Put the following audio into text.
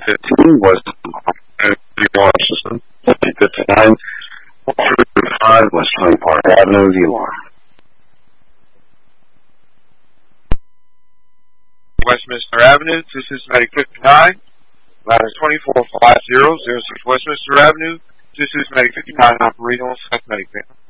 115 West System, 5059 5 West Hunting Park Avenue, the alarm. Westminster Avenue to Cincinnati 59, ladder 245006 Westminster Avenue to Cincinnati 59, operating on Cincinnati.